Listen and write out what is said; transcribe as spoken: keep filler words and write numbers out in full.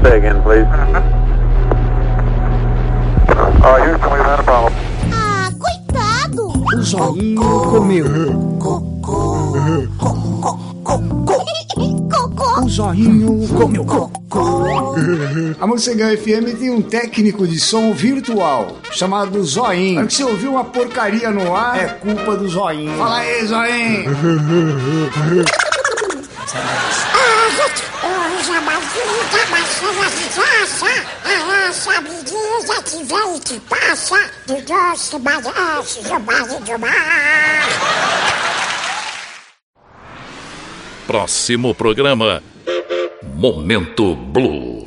say again, please. Oh, Houston, we've had a problem. Ah, coitado! O zoinho comeu. O zoinho comeu. A Mocengão F M tem um técnico de som virtual chamado Zoinho. Mas se você ouviu uma porcaria no ar, é culpa do Zoinho. Fala aí, Zoinho! Próximo programa, Momento Blue.